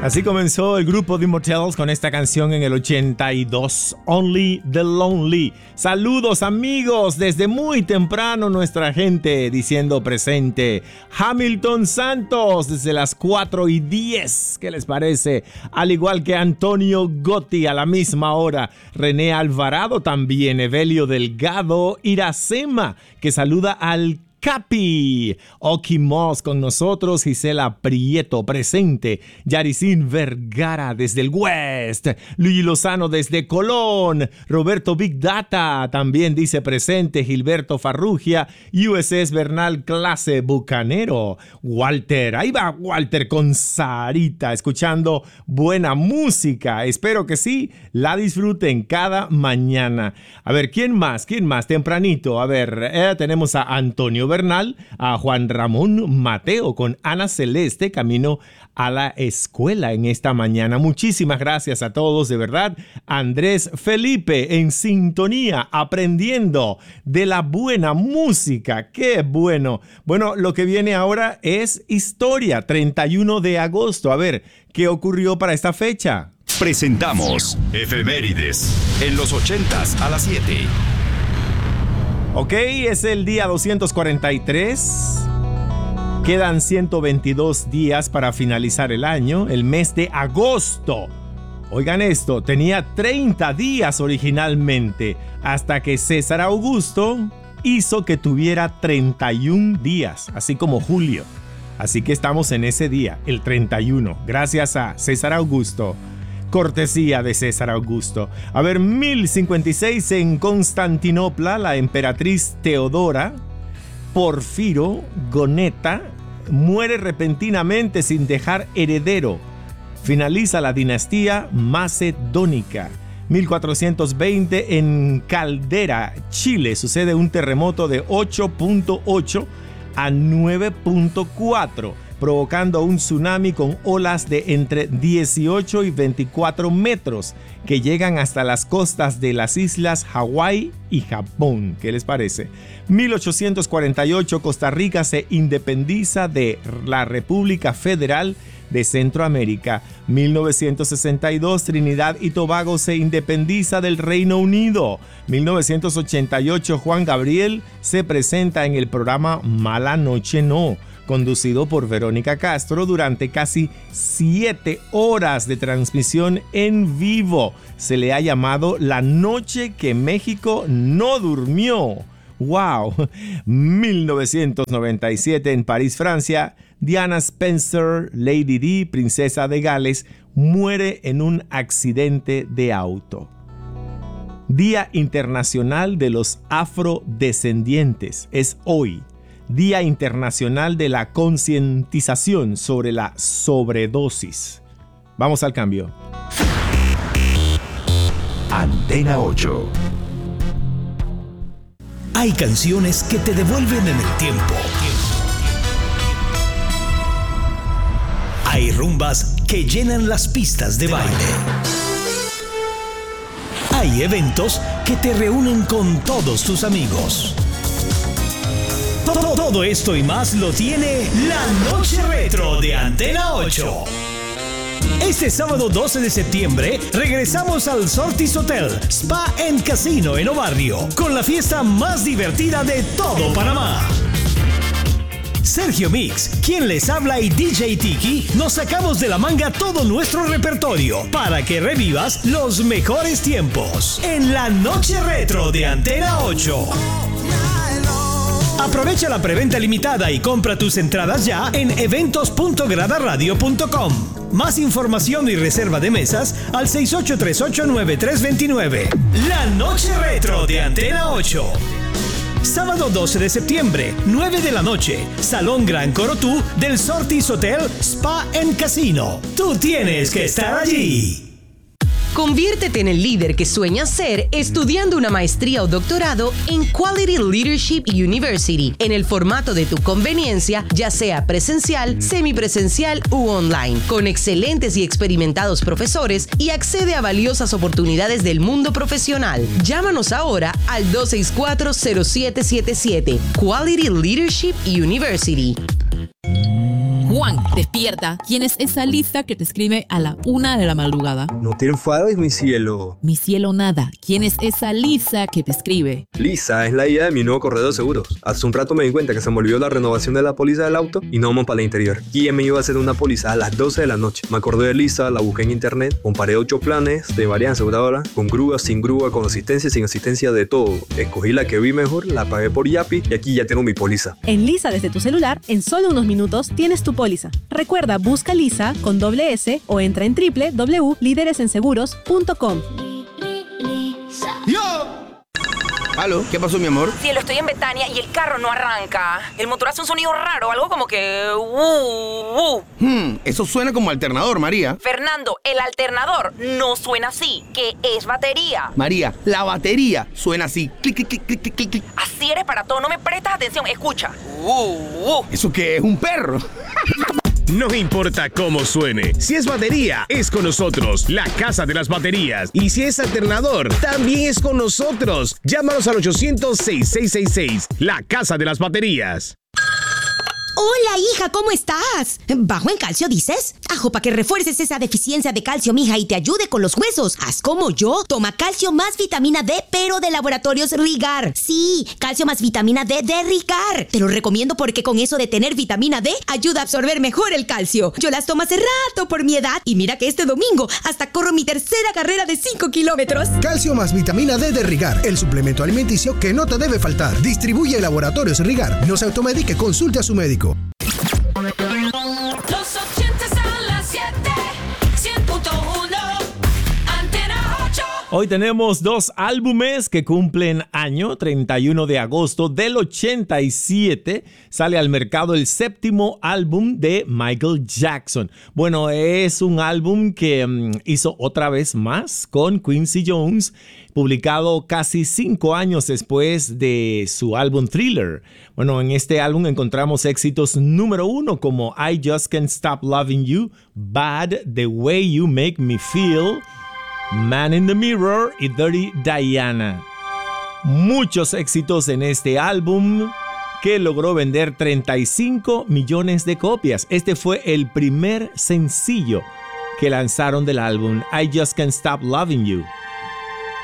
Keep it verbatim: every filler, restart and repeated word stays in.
Así comenzó el grupo The Immortals con esta canción en el ochenta y dos, Only the Lonely. Saludos amigos, desde muy temprano nuestra gente diciendo presente. Hamilton Santos desde las cuatro y diez, ¿qué les parece? Al igual que Antonio Gotti a la misma hora. René Alvarado también, Evelio Delgado, Iracema, que saluda al Capi, Oki Moss con nosotros, Gisela Prieto presente, Yaricín Vergara desde el West, Luigi Lozano desde Colón, Roberto Big Data también dice presente, Gilberto Farrugia, U S S Bernal Clase Bucanero, Walter, ahí va Walter con Sarita, escuchando buena música, espero que sí, la disfruten cada mañana. A ver, ¿quién más? ¿Quién más? Tempranito, a ver, eh, tenemos a Antonio Bernal, a Juan Ramón Mateo con Ana Celeste, camino a la escuela en esta mañana. Muchísimas gracias a todos, de verdad. Andrés Felipe en sintonía, aprendiendo de la buena música. ¡Qué bueno! Bueno, lo que viene ahora es historia, treinta y uno de agosto. A ver, ¿qué ocurrió para esta fecha? Presentamos Efemérides en los ochentas a las siete. Ok, es el día doscientos cuarenta y tres. Quedan ciento veintidós días para finalizar el año, el mes de agosto. Oigan esto, tenía treinta días originalmente, hasta que César Augusto hizo que tuviera treinta y un días, así como Julio. Así que estamos en ese día, el treinta y uno, gracias a César Augusto. Cortesía de César Augusto. A ver, mil cincuenta y seis en Constantinopla, la emperatriz Teodora Porfiro Goneta muere repentinamente sin dejar heredero. Finaliza la dinastía macedónica. mil cuatrocientos veinte en Caldera, Chile, sucede un terremoto de ocho punto ocho a nueve punto cuatro. Provocando un tsunami con olas de entre dieciocho y veinticuatro metros que llegan hasta las costas de las islas Hawái y Japón. ¿Qué les parece? mil ochocientos cuarenta y ocho, Costa Rica se independiza de la República Federal de Centroamérica. mil novecientos sesenta y dos, Trinidad y Tobago se independiza del Reino Unido. mil novecientos ochenta y ocho, Juan Gabriel se presenta en el programa Mala Noche No, conducido por Verónica Castro durante casi siete horas de transmisión en vivo. Se le ha llamado La Noche que México no durmió. ¡Wow! mil novecientos noventa y siete en París, Francia, Diana Spencer, Lady Di, princesa de Gales, muere en un accidente de auto. Día Internacional de los Afrodescendientes es hoy. Día Internacional de la Concientización sobre la Sobredosis. Vamos al cambio. Antena ocho. Hay canciones que te devuelven en el tiempo. Hay rumbas que llenan las pistas de baile. Hay eventos que te reúnen con todos tus amigos. Todo, todo esto y más lo tiene la Noche Retro de Antena ocho. Este sábado doce de septiembre regresamos al Sortis Hotel, Spa and Casino en Obarrio, con la fiesta más divertida de todo Panamá. Sergio Mix, quien les habla, y D J Tiki nos sacamos de la manga todo nuestro repertorio para que revivas los mejores tiempos en la Noche Retro de Antena ocho. Aprovecha la preventa limitada y compra tus entradas ya en eventos punto grada radio punto com. Más información y reserva de mesas al seis ocho tres ocho nueve tres dos nueve. La Noche Retro de Antena ocho. Sábado doce de septiembre, nueve de la noche, Salón Gran Corotú del Sortis Hotel, Spa and Casino. Tú tienes que estar allí. Conviértete en el líder que sueñas ser estudiando una maestría o doctorado en Quality Leadership University, en el formato de tu conveniencia, ya sea presencial, semipresencial u online, con excelentes y experimentados profesores y accede a valiosas oportunidades del mundo profesional. Llámanos ahora al dos seis cuatro, cero siete siete siete. Quality Leadership University. Juan, despierta. ¿Quién es esa Lisa que te escribe a la una de la madrugada? No te enfades, mi cielo. Mi cielo nada. ¿Quién es esa Lisa que te escribe? Lisa es la idea de mi nuevo corredor de seguros. Hace un rato me di cuenta que se me olvidó la renovación de la póliza del auto y no vamos para el interior. ¿Quién me iba a hacer una póliza a las doce de la noche? Me acordé de Lisa, la busqué en internet, comparé ocho planes de varias aseguradoras, con grúa, sin grúa, con asistencia, sin asistencia, de todo. Escogí la que vi mejor, la pagué por Yapi y aquí ya tengo mi póliza. En Lisa desde tu celular, en solo unos minutos tienes tu póliza. Recuerda, busca Lisa con doble S o entra en doble u doble u doble u punto líderes en seguros punto com. ¡Yo! ¿Aló? ¿Qué pasó, mi amor? Cielo, estoy en Betania y el carro no arranca. El motor hace un sonido raro, algo como que... Uh, uh. Hmm, eso suena como alternador, María. Fernando, el alternador no suena así, que es batería. María, la batería suena así. Clic, clic, clic, clic, clic, clic. Así eres para todo, no me prestas atención, escucha. Uh, uh. ¿Eso qué es? ¿Un perro? No importa cómo suene, si es batería, es con nosotros, la Casa de las Baterías. Y si es alternador, también es con nosotros. Llámanos al ochocientos, sesenta y seis sesenta y seis, la Casa de las Baterías. Hola, hija, ¿cómo estás? ¿Bajo en calcio, dices? Ajo, para que refuerces esa deficiencia de calcio, mija, y te ayude con los huesos. Haz como yo. Toma calcio más vitamina D, pero de Laboratorios Rigar. Sí, calcio más vitamina D de Rigar. Te lo recomiendo porque con eso de tener vitamina D, ayuda a absorber mejor el calcio. Yo las tomo hace rato por mi edad y mira que este domingo hasta corro mi tercera carrera de cinco kilómetros. Calcio más vitamina D de Rigar, el suplemento alimenticio que no te debe faltar. Distribuye Laboratorios Rigar. No se automedique, consulte a su médico. Los ochentas a las siete, cien punto uno, Antena ocho. Hoy tenemos dos álbumes que cumplen año. Treinta y uno de agosto del ochenta y siete sale al mercado el séptimo álbum de Michael Jackson. Bueno, es un álbum que um, hizo otra vez más con Quincy Jones, publicado casi cinco años después de su álbum Thriller. Bueno, en este álbum encontramos éxitos número uno como I Just Can't Stop Loving You, Bad, The Way You Make Me Feel, Man in the Mirror y Dirty Diana. Muchos éxitos en este álbum que logró vender treinta y cinco millones de copias. Este fue el primer sencillo que lanzaron del álbum I Just Can't Stop Loving You.